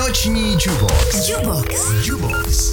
Noční Jukebox.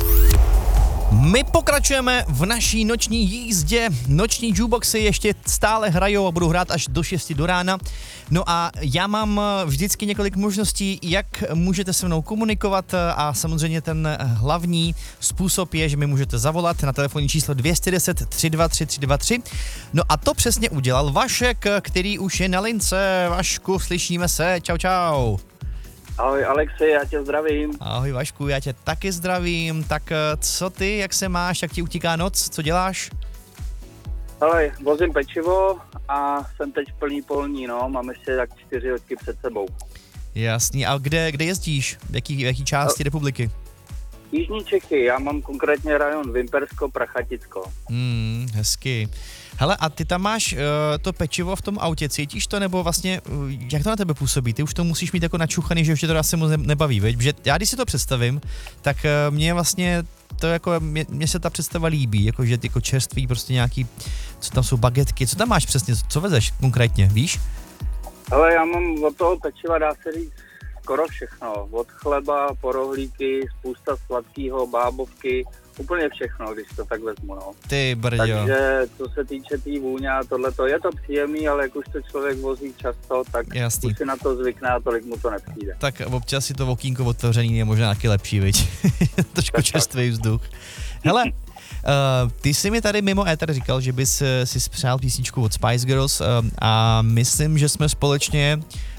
My pokračujeme v naší noční jízdě. Noční jukeboxy ještě stále hrajou a budou hrát až do 6 do rána. No a já mám vždycky několik možností, jak můžete se mnou komunikovat a samozřejmě ten hlavní způsob je, že mi můžete zavolat na telefonní číslo 210 323 323. No a to přesně udělal Vašek, který už je na lince. Vašku, slyšíme se. Čau. Ahoj Alexi, já tě zdravím. Ahoj Vašku, já tě taky zdravím. Tak co ty, jak se máš, jak ti utíká noc, co děláš? Hele, vozím pečivo a jsem teď plný polní, no, mám ještě tak 4 hoďky před sebou. Jasný, a kde jezdíš? V jaký části republiky? Jižní Čechy, já mám konkrétně rajon Vimpersko-Prachaticko. Hezky. Hele, a ty tam máš to pečivo v tom autě, cítíš to, nebo vlastně, jak to na tebe působí? Ty už to musíš mít jako načuchaný, že už tě to asi moc nebaví, veď? Protože já když si to představím, tak mě vlastně to jako, mě se ta představa líbí, jako že jako čerství prostě nějaký, co tam jsou bagetky, co tam máš přesně, co vezeš konkrétně, víš? Hele, já mám od toho pečiva, dá se říct, skoro všechno. Od chleba, po rohlíky, spousta sladkýho, bábovky, úplně všechno, když to tak vezmu, no. Ty brďo. Takže co se týče té vůně a tohleto, je to příjemný, ale jak už to člověk vozí často, tak Jasný. už si na to zvykne a tolik mu to nepřijde. Tak občas si to okýnko otevřený je možná taky lepší, viď? Trošku čerstvý vzduch. Hele, ty jsi mi tady mimo éter říkal, že bys si spřál písničku od Spice Girls a myslím, že jsme společně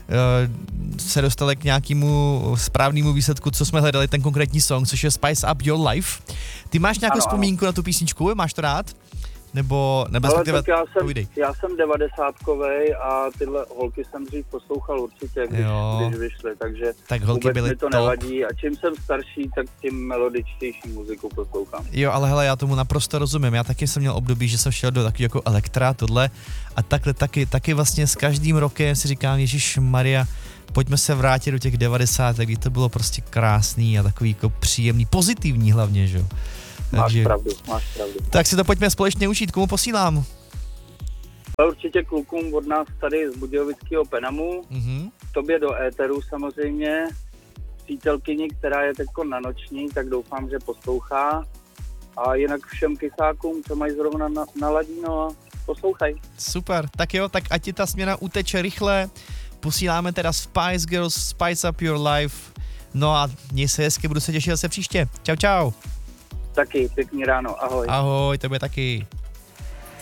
se dostali k nějakému správnému výsledku, co jsme hledali, ten konkrétní song, což je Spice Up Your Life. Ty máš nějakou vzpomínku na tu písničku? Máš to rád? Nebo ale tak já jsem 90kovej a tyhle holky jsem dřív poslouchal určitě, když vyšly, takže tak holky vůbec byly mi to top. nevadí a čím jsem starší, tak tím melodičtější muziku poslouchám. Jo, ale hele, já tomu naprosto rozumím, já taky jsem měl období, že jsem šel do takový jako elektra, tohle a takhle taky vlastně s každým rokem si říkám, Ježišmarja, pojďme se vrátit do těch 90, kdy to bylo prostě krásný a takový jako příjemný, pozitivní hlavně, že jo. Máš pravdu. Tak si to pojďme společně učit, komu posílám? Určitě klukům od nás tady z Budějovického Penamu, tobě do éteru samozřejmě, přítelkyni, která je teďko na noční, tak doufám, že poslouchá a jinak všem kysákům, co mají zrovna naladíno a poslouchaj. Super, tak jo, tak ať ti ta směna uteče rychle, posíláme teda Spice Girls, Spice Up Your Life, no a měj se hezky, budu se těšit zase příště. Čau. Taky, pěkný ráno, ahoj. Ahoj, tebe taky.